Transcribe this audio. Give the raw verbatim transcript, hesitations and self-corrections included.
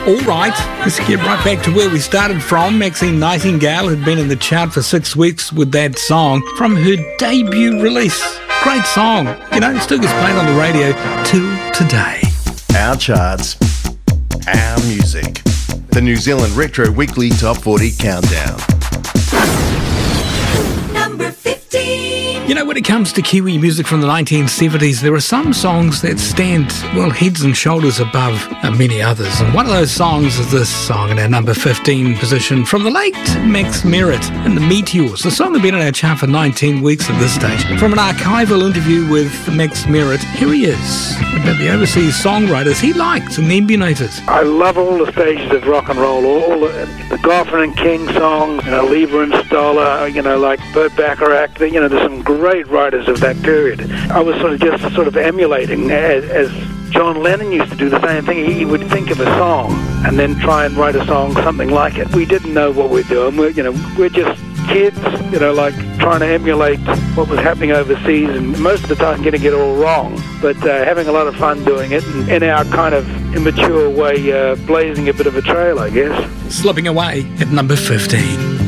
All right, let's get right back to where we started from. Maxine Nightingale had been in the chart for six weeks with that song from her debut release. Great song. You know, it still gets played on the radio till today. Our charts, our music. The New Zealand Retro Weekly Top forty Countdown. Number fifteen. You know, when it comes to Kiwi music from the nineteen seventies, there are some songs that stand, well, heads and shoulders above uh, many others. And one of those songs is this song in our number fifteen position from the late Max Merritt and the Meteors. The song had been in our chart for nineteen weeks at this stage. From an archival interview with Max Merritt, here he is about the overseas songwriters he liked and emulated. I love all the stages of rock and roll, all the, the Goffin and King songs, you know, Lever and Stoller, you know, like Burt Bacharach. You know, there's some great writers of that period. I was sort of just sort of emulating as, as John Lennon used to do the same thing. He would think of a song and then try and write a song something like it. We didn't know what we're doing. We're, you know, we're just kids, you know, like trying to emulate what was happening overseas, and most of the time getting it all wrong, but uh, having a lot of fun doing it, and in our kind of immature way, uh, blazing a bit of a trail, I guess. Slipping away at number fifteen.